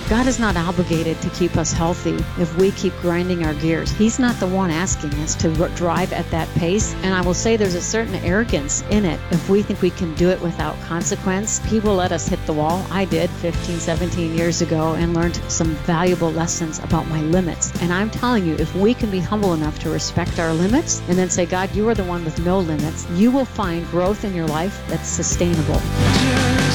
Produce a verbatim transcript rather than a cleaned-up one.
God is not obligated to keep us healthy if we keep grinding our gears. He's not the one asking us to r- drive at that pace. And I will say there's a certain arrogance in it if we think we can do it without consequence. He will let us hit the wall. I did fifteen, seventeen years ago and learned some valuable lessons about my limits. And I'm telling you, if we can be humble enough to respect our limits and then say, God, you are the one with no limits, you will find growth in your life that's sustainable.